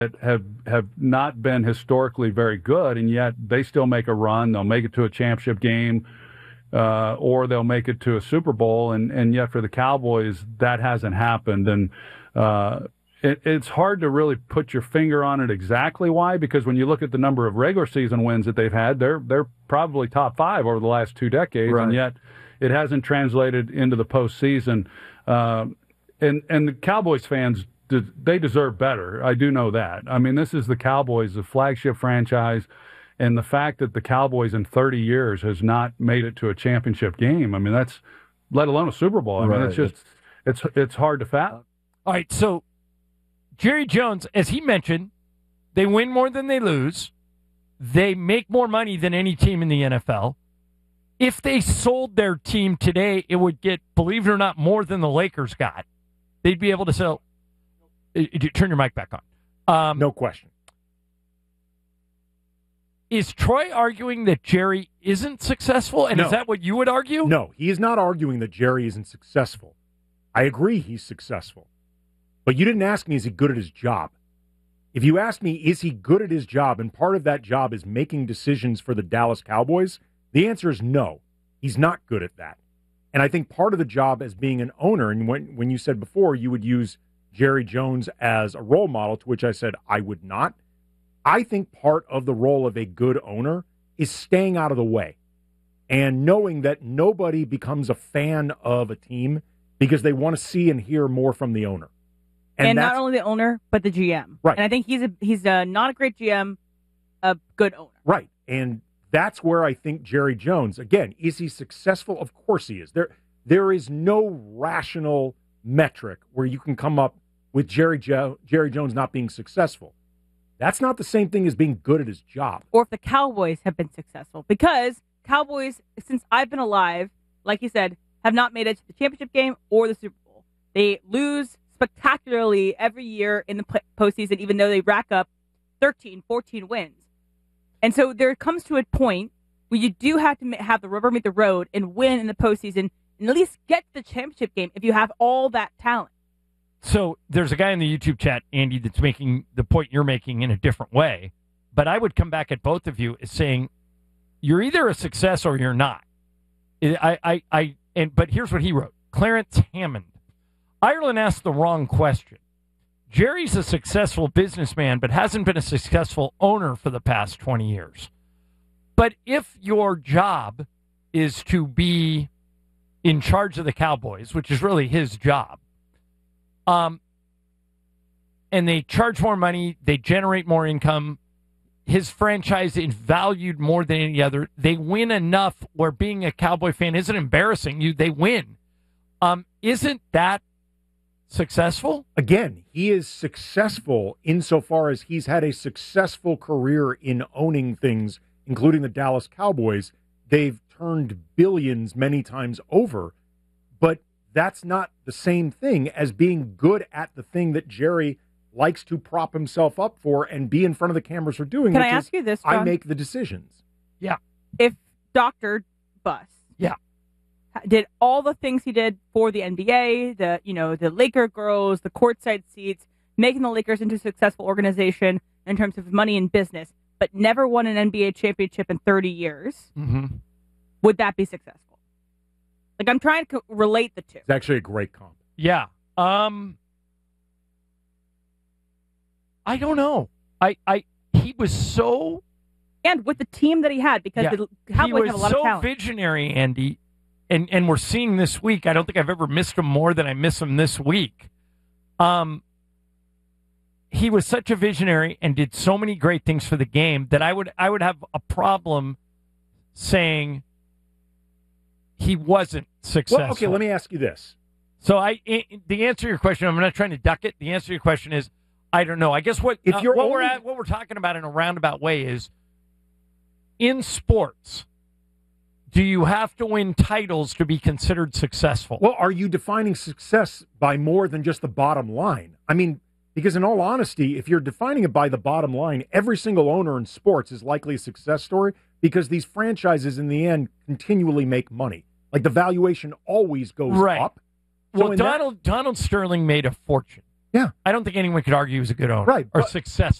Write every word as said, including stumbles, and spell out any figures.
that have have not been historically very good, and yet they still make a run. They'll make it to a championship game, uh, or they'll make it to a Super Bowl, and, and yet for the Cowboys, that hasn't happened. And uh, it, it's hard to really put your finger on it exactly why, because when you look at the number of regular season wins that they've had, they're they're probably top five over the last two decades, right. And yet it hasn't translated into the postseason. Uh, and and the Cowboys fans, they deserve better. I do know that. I mean, this is the Cowboys, the flagship franchise, and the fact that the Cowboys in thirty years has not made it to a championship game. I mean, that's, let alone a Super Bowl. I right. mean, it's just, it's it's hard to fathom. All right, so Jerry Jones, as he mentioned, they win more than they lose. They make more money than any team in the N F L. If they sold their team today, it would get, believe it or not, more than the Lakers got. They'd be able to sell. Turn your mic back on. Um, no question. Is Troy arguing that Jerry isn't successful? And no. Is that what you would argue? No, he is not arguing that Jerry isn't successful. I agree he's successful. But you didn't ask me, is he good at his job? If you asked me, is he good at his job, and part of that job is making decisions for the Dallas Cowboys, the answer is no. He's not good at that. And I think part of the job as being an owner, and when, when you said before you would use Jerry Jones as a role model, to which I said I would not. I think part of the role of a good owner is staying out of the way and knowing that nobody becomes a fan of a team because they want to see and hear more from the owner. And, and not only the owner, but the G M. Right. And I think he's a, he's a, not a great G M, a good owner. Right. And that's where I think Jerry Jones, again, is he successful? Of course he is. There, there is no rational metric where you can come up with Jerry jo- Jerry Jones not being successful. That's not the same thing as being good at his job. Or if the Cowboys have been successful. Because Cowboys, since I've been alive, like you said, have not made it to the championship game or the Super Bowl. They lose spectacularly every year in the postseason, even though they rack up thirteen, fourteen wins. And so there comes to a point where you do have to have the rubber meet the road and win in the postseason and at least get to the championship game if you have all that talent. So there's a guy in the YouTube chat, Andy, that's making the point you're making in a different way. But I would come back at both of you as saying you're either a success or you're not. I, I, I, and but here's what he wrote. Clarence Hammond. Ireland asked the wrong question. Jerry's a successful businessman, but hasn't been a successful owner for the past twenty years. But if your job is to be in charge of the Cowboys, which is really his job, Um, and they charge more money, they generate more income, his franchise is valued more than any other, they win enough where being a Cowboy fan isn't embarrassing you, they win. Um, isn't that successful? Again, he is successful insofar as he's had a successful career in owning things, including the Dallas Cowboys. They've turned billions many times over, but that's not the same thing as being good at the thing that Jerry likes to prop himself up for and be in front of the cameras for doing. Can which I ask is, you this, John? I make the decisions. Yeah. If Doctor Buss yeah. did all the things he did for the N B A, the you know the Laker girls, the courtside seats, making the Lakers into a successful organization in terms of money and business, but never won an N B A championship in thirty years, mm-hmm. would that be successful? Like, I'm trying to relate the two. It's actually a great comp. Yeah. Um, I don't know. I, I, he was so... And with the team that he had, because yeah, the Cowboys have a lot so of talent. He was so visionary, Andy, and, and we're seeing this week, I don't think I've ever missed him more than I miss him this week. Um, he was such a visionary and did so many great things for the game that I would I would have a problem saying he wasn't successful. Well, okay, let me ask you this. So I, the answer to your question, I'm not trying to duck it. The answer to your question is, I don't know. I guess what if you're uh, what only... we're at, what we're talking about in a roundabout way is, in sports, do you have to win titles to be considered successful? Well, are you defining success by more than just the bottom line? I mean, because in all honesty, if you're defining it by the bottom line, every single owner in sports is likely a success story because these franchises in the end continually make money. Like, the valuation always goes right. up. So well, so Donald that... Donald Sterling made a fortune. Yeah. I don't think anyone could argue he was a good owner Right, or but- successful.